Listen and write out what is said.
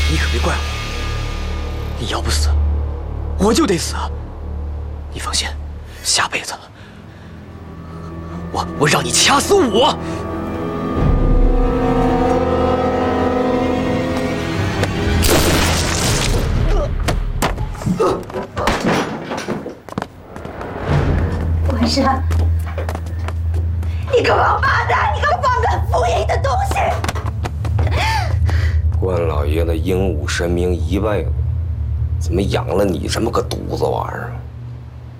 你可别怪我，你要不死，我就得死。你放心，下辈子我让你掐死我。 关山，你个王八蛋！你个忘恩负义的东西！ 关老爷子英武神明一辈子，怎么养了你这么个犊子玩意儿？